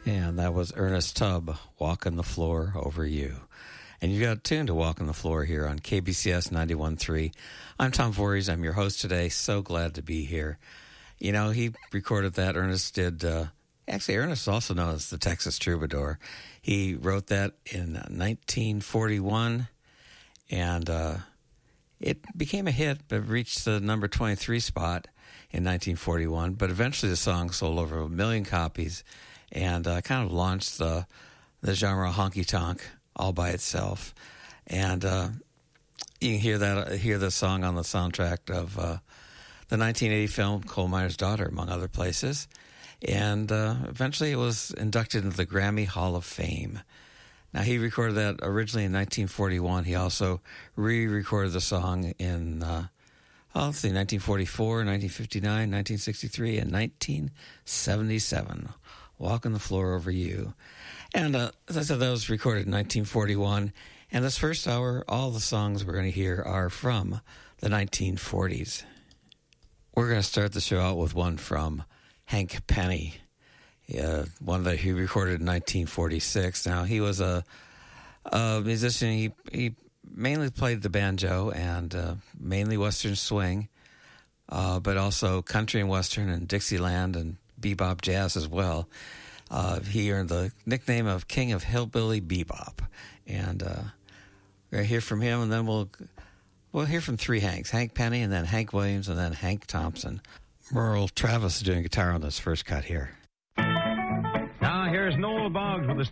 And that was Ernest Tubb, Walking the Floor Over You. And you got tuned to Walking the Floor here on KBCS 91.3. I'm Tom Voorhees. I'm your host today. So glad to be here. You know, he recorded that. Ernest did. Actually, Ernest is also known as the Texas Troubadour. He wrote that in 1941, and it became a hit, but reached the number 23 spot in 1941. But eventually the song sold over 1 million copies and kind of launched the genre honky-tonk all by itself. And you can hear the song on the soundtrack of the 1980 film Coal Miner's Daughter, among other places. And eventually it was inducted into the Grammy Hall of Fame. Now, he recorded that originally in 1941. He also re-recorded the song in, 1944, 1959, 1963, and 1977. Walking the Floor Over You. And as I said, that was recorded in 1941. And this first hour, all the songs we're going to hear are from the 1940s. We're going to start the show out with one from Hank Penny, one that he recorded in 1946. Now, he was a musician. He mainly played the banjo and mainly Western swing, but also country and Western and Dixieland and bebop jazz as well. He earned the nickname of King of Hillbilly Bebop. And we're going to hear from him, and then we'll hear from three Hanks, Hank Penny, and then Hank Williams, and then Hank Thompson. Merle Travis is doing guitar on this first cut here. Now here's Noel Boggs with the